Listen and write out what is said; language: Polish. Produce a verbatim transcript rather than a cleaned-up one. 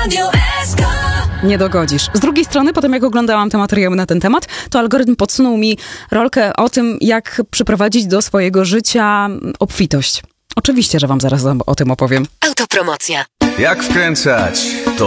Radio S K. Nie dogodzisz. Z drugiej strony, potem jak oglądałam te materiały na ten temat, to algorytm podsunął mi rolkę o tym, jak przyprowadzić do swojego życia obfitość. Oczywiście, że wam zaraz o tym opowiem. Autopromocja. Jak wkręcać? To